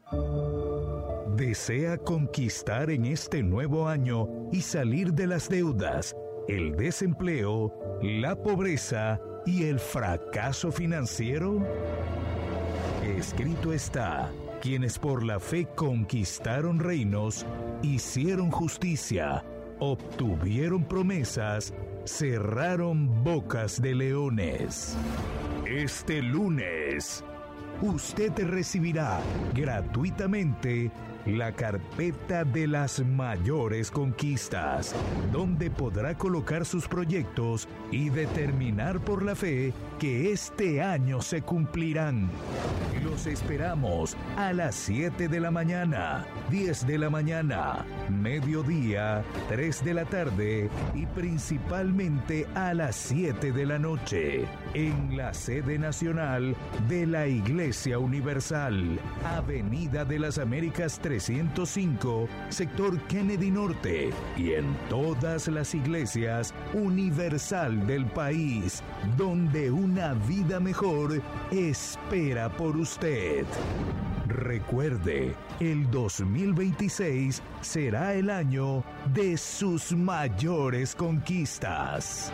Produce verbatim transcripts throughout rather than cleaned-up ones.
¿Desea conquistar en este nuevo año y salir de las deudas, el desempleo, la pobreza y el fracaso financiero? Escrito está: quienes por la fe conquistaron reinos, hicieron justicia, obtuvieron promesas, cerraron bocas de leones. Este lunes, usted recibirá gratuitamente la carpeta de las mayores conquistas, donde podrá colocar sus proyectos y determinar por la fe que este año se cumplirán. Los esperamos a las siete de la mañana, diez de la mañana, mediodía, tres de la tarde y principalmente a las siete de la noche, en la sede nacional de la Iglesia Universal, Avenida de las Américas trescientos cinco, sector Kennedy Norte, y en todas las iglesias universal del país, donde una vida mejor espera por usted. Recuerde, el dos mil veintiséis será el año de sus mayores conquistas.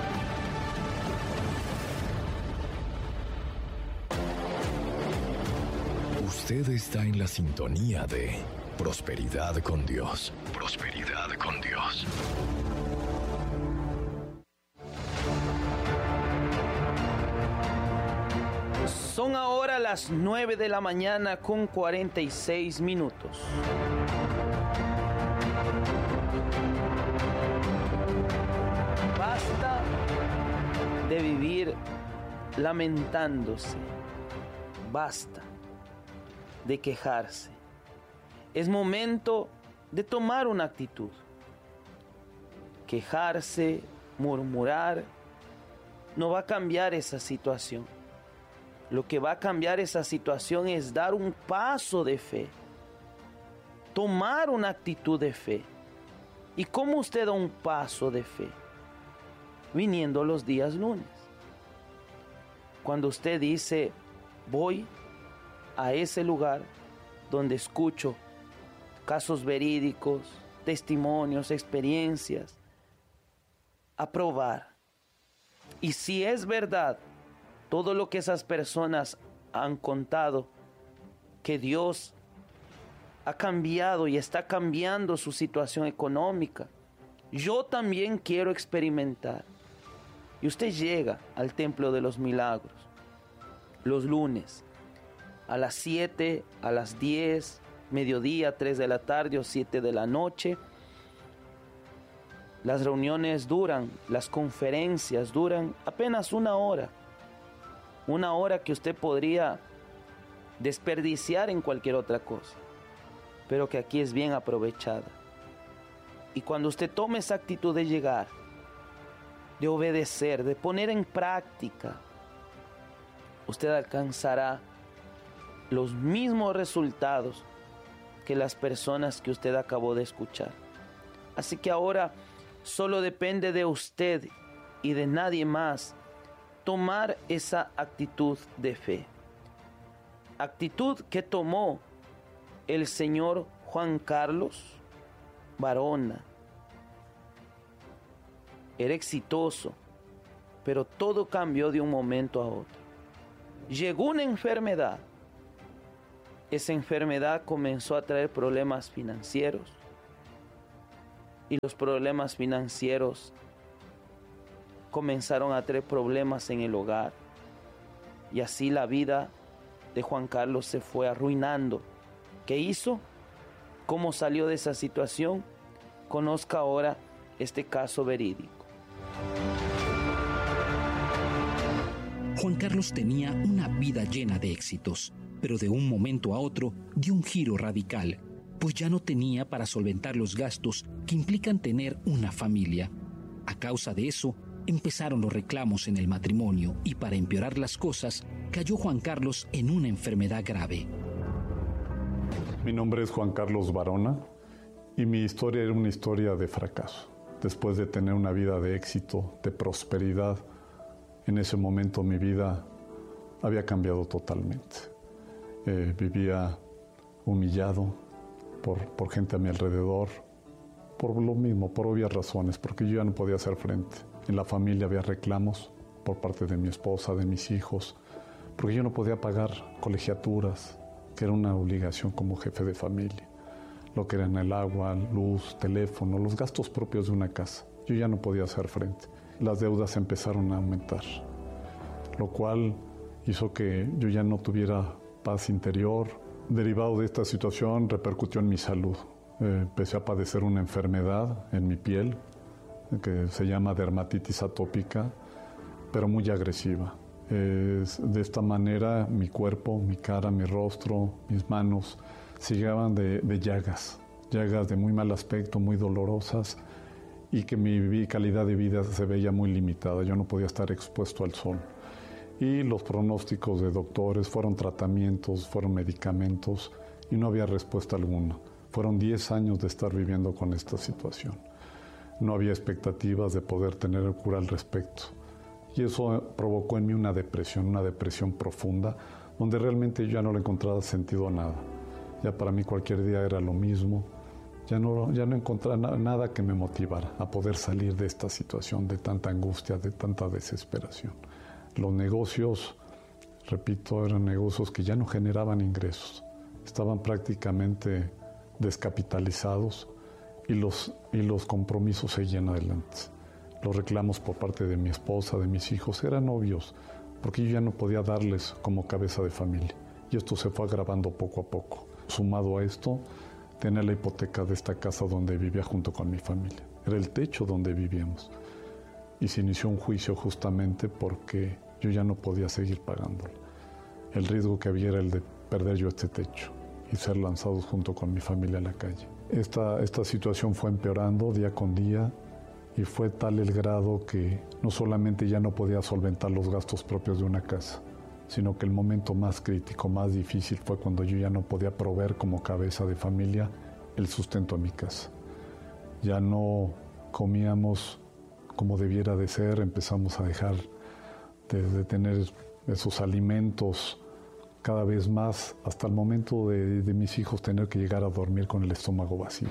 Usted está en la sintonía de Prosperidad con Dios. Prosperidad con Dios. Son ahora las nueve de la mañana con cuarenta y seis minutos. Basta de vivir lamentándose. Basta de quejarse. Es momento de tomar una actitud. Quejarse, murmurar, no va a cambiar esa situación. Lo que va a cambiar esa situación es dar un paso de fe. Tomar una actitud de fe. ¿Y cómo usted da un paso de fe? Viniendo los días lunes. Cuando usted dice, voy a ese lugar donde escucho casos verídicos, testimonios, experiencias, a probar. Y si es verdad todo lo que esas personas han contado, que Dios ha cambiado y está cambiando su situación económica, yo también quiero experimentar. Y usted llega al Templo de los Milagros los lunes a las siete, a las diez, mediodía, tres de la tarde o siete de la noche. Las reuniones duran, las conferencias duran apenas una hora. Una hora que usted podría desperdiciar en cualquier otra cosa, pero que aquí es bien aprovechada. Y cuando usted tome esa actitud de llegar, de obedecer, de poner en práctica, usted alcanzará los mismos resultados que las personas que usted acabó de escuchar. Así que ahora solo depende de usted y de nadie más tomar esa actitud de fe. Actitud que tomó el señor Juan Carlos Barona. Era exitoso, pero todo cambió de un momento a otro. Llegó una enfermedad. Esa enfermedad comenzó a traer problemas financieros. Y los problemas financieros comenzaron a traer problemas en el hogar. Y así la vida de Juan Carlos se fue arruinando. ¿Qué hizo? ¿Cómo salió de esa situación? Conozca ahora este caso verídico. Juan Carlos tenía una vida llena de éxitos, pero de un momento a otro dio un giro radical, pues ya no tenía para solventar los gastos que implican tener una familia. A causa de eso, empezaron los reclamos en el matrimonio y para empeorar las cosas, cayó Juan Carlos en una enfermedad grave. Mi nombre es Juan Carlos Barona y mi historia era una historia de fracaso. Después de tener una vida de éxito, de prosperidad, en ese momento mi vida había cambiado totalmente. Eh, vivía humillado por, por gente a mi alrededor, por lo mismo, por obvias razones, porque yo ya no podía hacer frente. En la familia había reclamos por parte de mi esposa, de mis hijos, porque yo no podía pagar colegiaturas, que era una obligación como jefe de familia. Lo que eran el agua, luz, teléfono, los gastos propios de una casa. Yo ya no podía hacer frente. Las deudas empezaron a aumentar, lo cual hizo que yo ya no tuviera paz interior. Derivado de esta situación, repercutió en mi salud. Eh, empecé a padecer una enfermedad en mi piel que se llama dermatitis atópica, pero muy agresiva. Eh, de esta manera, mi cuerpo, mi cara, mi rostro, mis manos se llenaban de, de llagas, llagas de muy mal aspecto, muy dolorosas, y que mi calidad de vida se veía muy limitada. Yo no podía estar expuesto al sol. Y los pronósticos de doctores, fueron tratamientos, fueron medicamentos, y no había respuesta alguna. Fueron diez años de estar viviendo con esta situación. No había expectativas de poder tener cura al respecto. Y eso provocó en mí una depresión, una depresión profunda, donde realmente yo ya no le encontraba sentido a nada. Ya para mí cualquier día era lo mismo. Ya no, ya no encontraba na- nada que me motivara a poder salir de esta situación, de tanta angustia, de tanta desesperación. Los negocios, repito, eran negocios que ya no generaban ingresos. Estaban prácticamente descapitalizados y los, y los compromisos seguían adelante. Los reclamos por parte de mi esposa, de mis hijos, eran obvios, porque yo ya no podía darles como cabeza de familia. Y esto se fue agravando poco a poco. Sumado a esto, tenía la hipoteca de esta casa donde vivía junto con mi familia. Era el techo donde vivíamos. Y se inició un juicio justamente porque yo ya no podía seguir pagándolo. El riesgo que había era el de perder yo este techo y ser lanzados junto con mi familia a la calle. Esta, esta situación fue empeorando día con día y fue tal el grado que no solamente ya no podía solventar los gastos propios de una casa, sino que el momento más crítico, más difícil fue cuando yo ya no podía proveer como cabeza de familia el sustento a mi casa. Ya no comíamos como debiera de ser, empezamos a dejar de, de tener esos alimentos cada vez más, hasta el momento de, de mis hijos tener que llegar a dormir con el estómago vacío.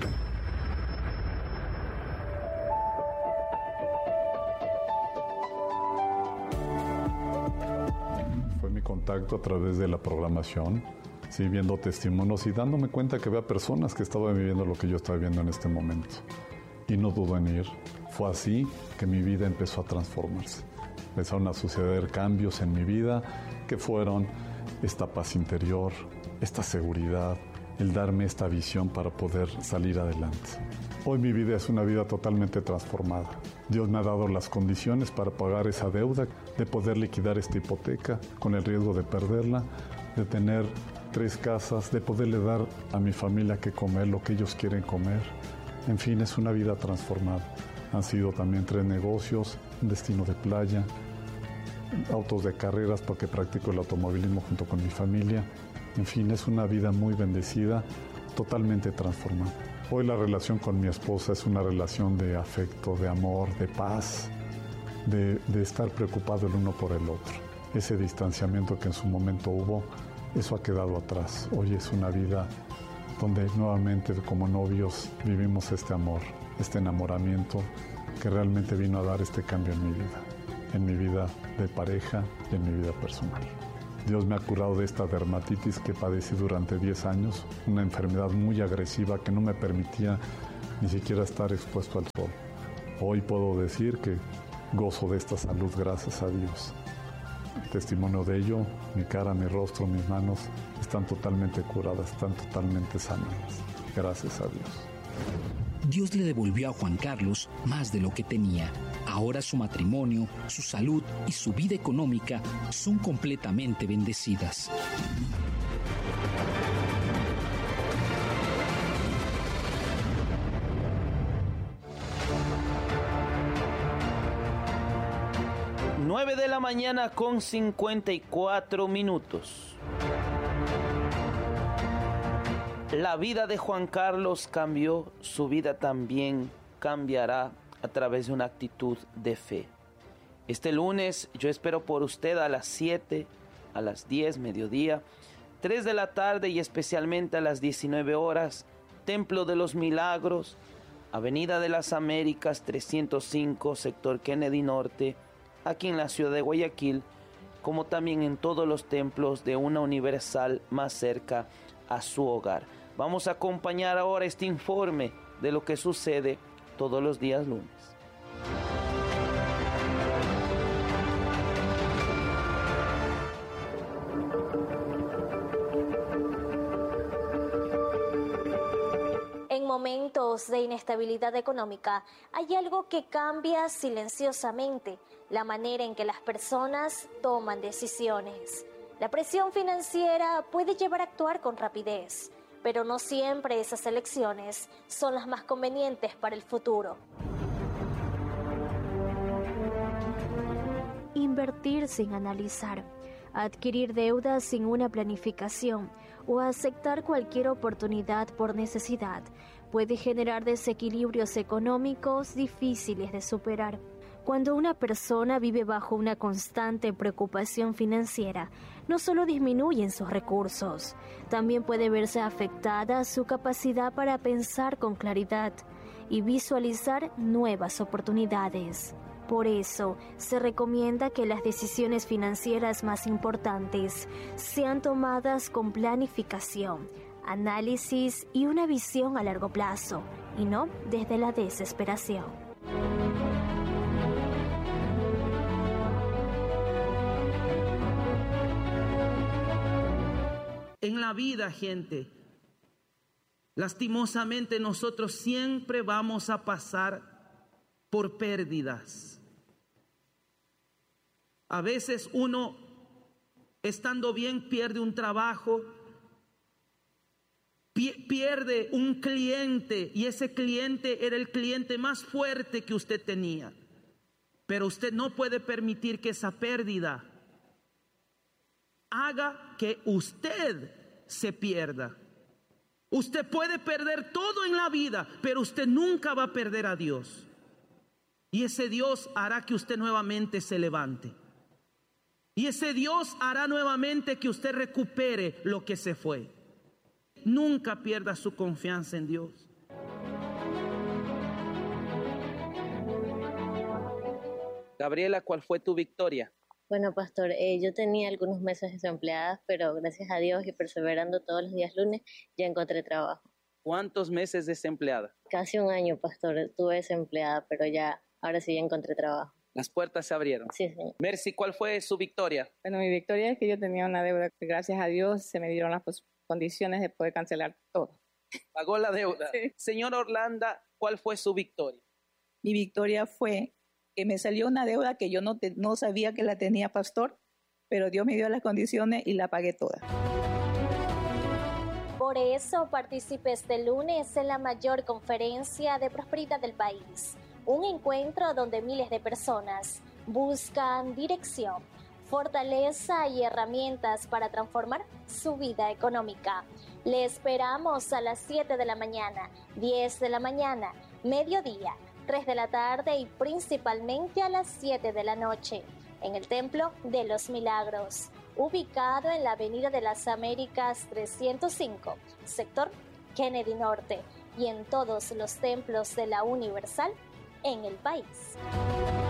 Fue mi contacto a través de la programación, sí, viendo testimonios y dándome cuenta que había personas que estaban viviendo lo que yo estaba viviendo en este momento. Y no dudé en ir. Fue así que mi vida empezó a transformarse. Empezaron a suceder cambios en mi vida que fueron esta paz interior, esta seguridad, el darme esta visión para poder salir adelante. Hoy mi vida es una vida totalmente transformada. Dios me ha dado las condiciones para pagar esa deuda, de poder liquidar esta hipoteca con el riesgo de perderla, de tener tres casas, de poderle dar a mi familia que comer lo que ellos quieren comer. En fin, es una vida transformada. Han sido también tres negocios, un destino de playa, autos de carreras porque practico el automovilismo junto con mi familia. En fin, es una vida muy bendecida, totalmente transformada. Hoy la relación con mi esposa es una relación de afecto, de amor, de paz, de, de estar preocupado el uno por el otro. Ese distanciamiento que en su momento hubo, eso ha quedado atrás. Hoy es una vida donde nuevamente como novios vivimos este amor, este enamoramiento que realmente vino a dar este cambio en mi vida, en mi vida de pareja y en mi vida personal. Dios me ha curado de esta dermatitis que padecí durante diez años, una enfermedad muy agresiva que no me permitía ni siquiera estar expuesto al sol. Hoy puedo decir que gozo de esta salud gracias a Dios. Testimonio de ello, mi cara, mi rostro, mis manos están totalmente curadas, están totalmente sanadas. Gracias a Dios. Dios le devolvió a Juan Carlos más de lo que tenía. Ahora su matrimonio, su salud y su vida económica son completamente bendecidas. nueve de la mañana con cincuenta y cuatro minutos. La vida de Juan Carlos cambió, su vida también cambiará a través de una actitud de fe. Este lunes yo espero por usted a las siete, a las diez, mediodía, tres de la tarde y especialmente a las diecinueve horas, Templo de los Milagros, Avenida de las Américas trescientos cinco, sector Kennedy Norte, aquí en la ciudad de Guayaquil, como también en todos los templos de una universal más cerca a su hogar. Vamos a acompañar ahora este informe de lo que sucede todos los días lunes. En momentos de inestabilidad económica, hay algo que cambia silenciosamente la manera en que las personas toman decisiones. La presión financiera puede llevar a actuar con rapidez, pero no siempre esas elecciones son las más convenientes para el futuro. Invertir sin analizar, adquirir deudas sin una planificación o aceptar cualquier oportunidad por necesidad puede generar desequilibrios económicos difíciles de superar. Cuando una persona vive bajo una constante preocupación financiera, no solo disminuyen sus recursos, también puede verse afectada su capacidad para pensar con claridad y visualizar nuevas oportunidades. Por eso, se recomienda que las decisiones financieras más importantes sean tomadas con planificación, análisis y una visión a largo plazo, y no desde la desesperación. En la vida, gente, lastimosamente nosotros siempre vamos a pasar por pérdidas. A veces uno, estando bien, pierde un trabajo, pi- pierde un cliente, y ese cliente era el cliente más fuerte que usted tenía. Pero usted no puede permitir que esa pérdida haga que usted se pierda. Usted puede perder todo en la vida, pero usted nunca va a perder a Dios. Y ese Dios hará que usted nuevamente se levante. Y ese Dios hará nuevamente que usted recupere lo que se fue. Nunca pierda su confianza en Dios. Gabriela, ¿cuál fue tu victoria? Bueno, pastor, eh, yo tenía algunos meses desempleada, pero gracias a Dios y perseverando todos los días lunes, ya encontré trabajo. ¿Cuántos meses desempleada? Casi un año, pastor, estuve desempleada, pero ya, ahora sí ya encontré trabajo. Las puertas se abrieron. Sí, señor. Mercy, ¿cuál fue su victoria? Bueno, mi victoria es que yo tenía una deuda que gracias a Dios se me dieron las pos- condiciones de poder cancelar todo. Pagó la deuda. Sí. Señor Orlando, ¿cuál fue su victoria? Mi victoria fue que me salió una deuda que yo no, te, no sabía que la tenía, pastor, pero Dios me dio las condiciones y la pagué toda. Por eso participe este lunes en la mayor conferencia de prosperidad del país. Un encuentro donde miles de personas buscan dirección, fortaleza y herramientas para transformar su vida económica. Le esperamos a las siete de la mañana, diez de la mañana, mediodía, tres de la tarde y principalmente a las siete de la noche en el Templo de los Milagros, ubicado en la Avenida de las Américas trescientos cinco, sector Kennedy Norte, y en todos los templos de la Universal en el país.